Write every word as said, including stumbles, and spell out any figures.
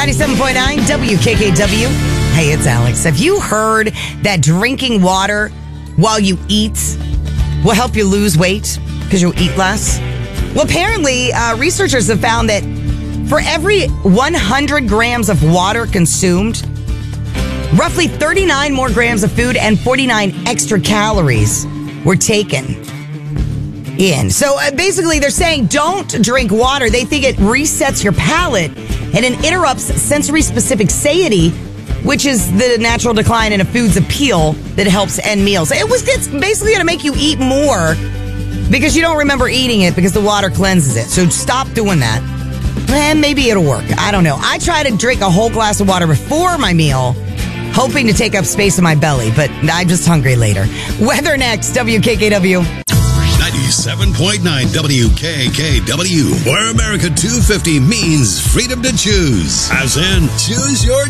ninety-seven point nine W K K W. Hey, it's Alex. Have you heard that drinking water while you eat will help you lose weight because you'll eat less? Well, apparently, uh, researchers have found that for every one hundred grams of water consumed, roughly thirty-nine more grams of food and forty-nine extra calories were taken in. So uh, basically, they're saying don't drink water. They think it resets your palate and it interrupts sensory-specific satiety, which is the natural decline in a food's appeal that helps end meals. It was it's basically going to make you eat more because you don't remember eating it because the water cleanses it. So stop doing that. And maybe it'll work. I don't know. I try to drink a whole glass of water before my meal, hoping to take up space in my belly, but I'm just hungry later. Weather next, W K K W. ninety-seven point nine W K K W, where America two fifty means freedom to choose. As in, choose your